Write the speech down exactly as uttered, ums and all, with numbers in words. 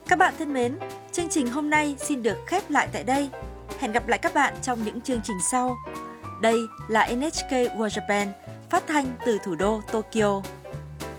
Các bạn thân mến, chương trình hôm nay xin được khép lại tại đây. Hẹn gặp lại các bạn trong những chương trình sau. Đây là en ết kây World Japan, phát thanh từ thủ đô Tokyo.